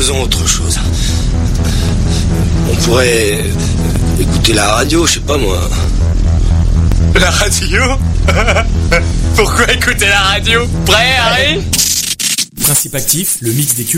faisons autre chose. On pourrait écouter la radio, je sais pas moi. La radio? Pourquoi écouter la radio? Prêt, Harry? Principe actif, le mix des